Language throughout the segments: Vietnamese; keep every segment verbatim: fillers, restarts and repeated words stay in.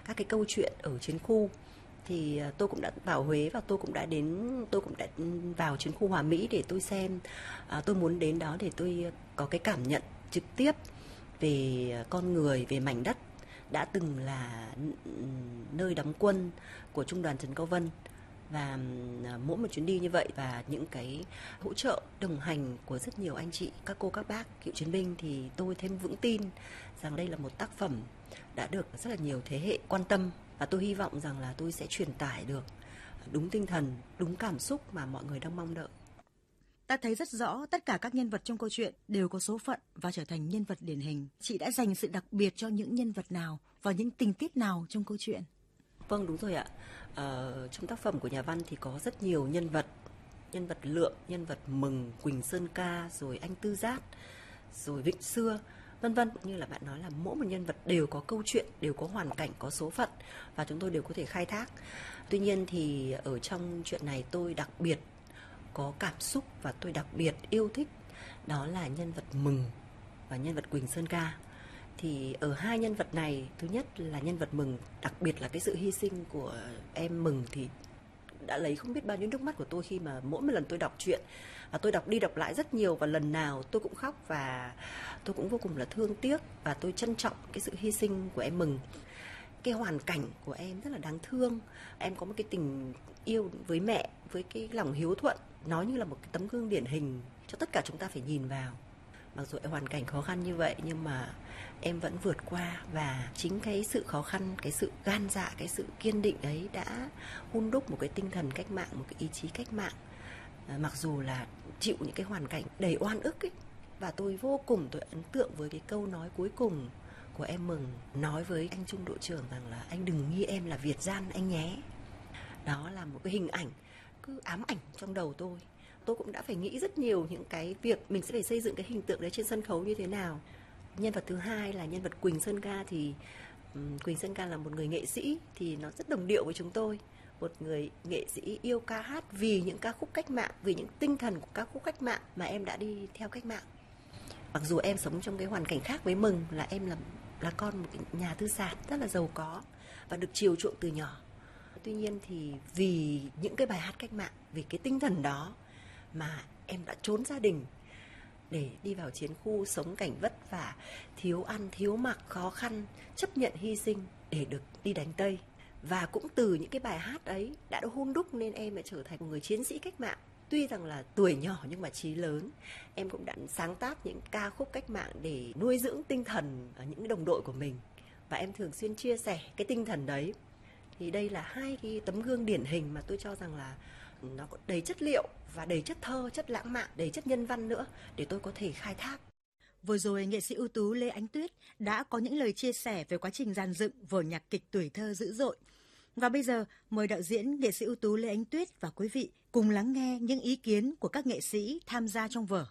các cái câu chuyện ở chiến khu. Thì tôi cũng đã vào Huế và tôi cũng đã đến tôi cũng đã vào chiến khu Hòa Mỹ để tôi xem. À, tôi muốn đến đó để tôi có cái cảm nhận trực tiếp về con người, về mảnh đất đã từng là nơi đóng quân của Trung đoàn Trần Cao Vân. Và mỗi một chuyến đi như vậy và những cái hỗ trợ đồng hành của rất nhiều anh chị, các cô các bác cựu chiến binh thì tôi thêm vững tin rằng đây là một tác phẩm đã được rất là nhiều thế hệ quan tâm. Và tôi hy vọng rằng là tôi sẽ truyền tải được đúng tinh thần, đúng cảm xúc mà mọi người đang mong đợi. Ta thấy rất rõ tất cả các nhân vật trong câu chuyện đều có số phận và trở thành nhân vật điển hình. Chị đã dành sự đặc biệt cho những nhân vật nào và những tình tiết nào trong câu chuyện? Vâng, đúng rồi ạ. Ờ, trong tác phẩm của nhà văn thì có rất nhiều nhân vật. Nhân vật Lượng, nhân vật Mừng, Quỳnh Sơn Ca, rồi anh Tư Giác, rồi Vịnh Xưa, vân vân. Như là bạn nói là mỗi một nhân vật đều có câu chuyện, đều có hoàn cảnh, có số phận và chúng tôi đều có thể khai thác. Tuy nhiên thì ở trong chuyện này tôi đặc biệt có cảm xúc và tôi đặc biệt yêu thích đó là nhân vật Mừng và nhân vật Quỳnh Sơn Ca. Thì ở hai nhân vật này, thứ nhất là nhân vật Mừng, đặc biệt là cái sự hy sinh của em Mừng thì đã lấy không biết bao nhiêu nước mắt của tôi khi mà mỗi một lần tôi đọc truyện, và tôi đọc đi đọc lại rất nhiều và lần nào tôi cũng khóc và tôi cũng vô cùng là thương tiếc và tôi trân trọng cái sự hy sinh của em Mừng. Cái hoàn cảnh của em rất là đáng thương. Em có một cái tình yêu với mẹ, với cái lòng hiếu thuận, nó như là một cái tấm gương điển hình cho tất cả chúng ta phải nhìn vào. Mặc dù hoàn cảnh khó khăn như vậy nhưng mà em vẫn vượt qua, và chính cái sự khó khăn, cái sự gan dạ, cái sự kiên định ấy đã hun đúc một cái tinh thần cách mạng, một cái ý chí cách mạng. À, mặc dù là chịu những cái hoàn cảnh đầy oan ức ấy. Và tôi vô cùng tôi ấn tượng với cái câu nói cuối cùng của em Mừng nói với anh trung đội trưởng rằng là anh đừng nghi em là Việt gian anh nhé. Đó là một cái hình ảnh cứ ám ảnh trong đầu tôi. Tôi cũng đã phải nghĩ rất nhiều những cái việc mình sẽ phải xây dựng cái hình tượng đấy trên sân khấu như thế nào. Nhân vật thứ hai là nhân vật Quỳnh Sơn Ca thì um, Quỳnh Sơn Ca là một người nghệ sĩ thì nó rất đồng điệu với chúng tôi. Một người nghệ sĩ yêu ca hát vì những ca khúc cách mạng, vì những tinh thần của ca khúc cách mạng mà em đã đi theo cách mạng. Mặc dù em sống trong cái hoàn cảnh khác với Mừng, là em là, là con một cái nhà tư sản rất là giàu có và được chiều chuộng từ nhỏ. Tuy nhiên thì vì những cái bài hát cách mạng, vì cái tinh thần đó mà em đã trốn gia đình để đi vào chiến khu, sống cảnh vất vả, thiếu ăn, thiếu mặc, khó khăn, chấp nhận hy sinh để được đi đánh Tây. Và cũng từ những cái bài hát ấy đã hun đúc nên em đã trở thành một người chiến sĩ cách mạng. Tuy rằng là tuổi nhỏ nhưng mà chí lớn, em cũng đã sáng tác những ca khúc cách mạng để nuôi dưỡng tinh thần ở những đồng đội của mình. Và em thường xuyên chia sẻ cái tinh thần đấy. Thì đây là hai cái tấm gương điển hình mà tôi cho rằng là nó có đầy chất liệu và đầy chất thơ, chất lãng mạn, đầy chất nhân văn nữa để tôi có thể khai thác. Vừa rồi, nghệ sĩ ưu tú Lê Ánh Tuyết đã có những lời chia sẻ về quá trình dàn dựng vở nhạc kịch Tuổi Thơ Dữ Dội. Và bây giờ, mời đạo diễn nghệ sĩ ưu tú Lê Ánh Tuyết và quý vị cùng lắng nghe những ý kiến của các nghệ sĩ tham gia trong vở.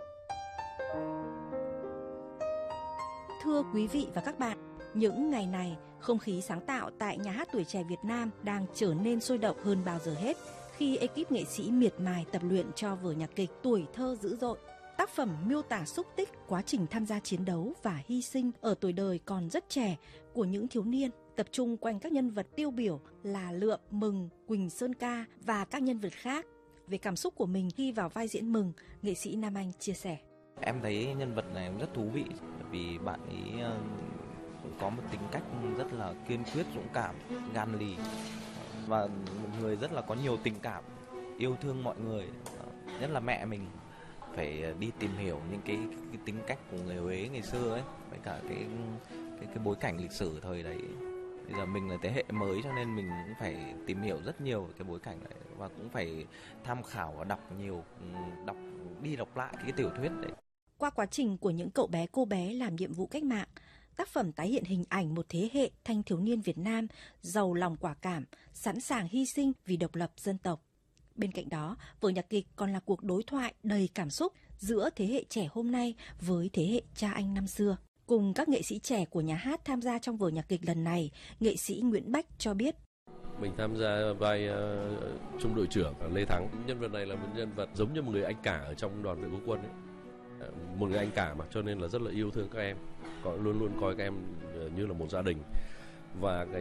Thưa quý vị và các bạn, những ngày này, không khí sáng tạo tại Nhà hát Tuổi Trẻ Việt Nam đang trở nên sôi động hơn bao giờ hết khi ekip nghệ sĩ miệt mài tập luyện cho vở nhạc kịch Tuổi Thơ Dữ Dội. Tác phẩm miêu tả xúc tích quá trình tham gia chiến đấu và hy sinh ở tuổi đời còn rất trẻ của những thiếu niên, tập trung quanh các nhân vật tiêu biểu là Lượng, Mừng, Quỳnh Sơn Ca và các nhân vật khác. Về cảm xúc của mình khi vào vai diễn Mừng, nghệ sĩ Nam Anh chia sẻ. Em thấy nhân vật này rất thú vị vì bạn ấy có một tính cách rất là kiên quyết, dũng cảm, gan lì và một người rất là có nhiều tình cảm, yêu thương mọi người, nhất là mẹ mình. Phải đi tìm hiểu những cái, cái tính cách của người Huế ngày xưa ấy, với cả cái cái cái bối cảnh lịch sử thời đấy. Bây giờ mình là thế hệ mới cho nên mình cũng phải tìm hiểu rất nhiều về cái bối cảnh đấy và cũng phải tham khảo và đọc nhiều, đọc đi đọc lại cái tiểu thuyết đấy. Qua quá trình của những cậu bé cô bé làm nhiệm vụ cách mạng, tác phẩm tái hiện hình ảnh một thế hệ thanh thiếu niên Việt Nam giàu lòng quả cảm, sẵn sàng hy sinh vì độc lập dân tộc. Bên cạnh đó, vở nhạc kịch còn là cuộc đối thoại đầy cảm xúc giữa thế hệ trẻ hôm nay với thế hệ cha anh năm xưa. Cùng các nghệ sĩ trẻ của nhà hát tham gia trong vở nhạc kịch lần này, nghệ sĩ Nguyễn Bách cho biết. Mình tham gia vai uh, trung đội trưởng Lê Thắng. Nhân vật này là một nhân vật giống như một người anh cả ở trong đoàn vệ quốc quân ấy. Một người anh cả mà, cho nên là rất là yêu thương các em, luôn luôn coi các em như là một gia đình. Và cái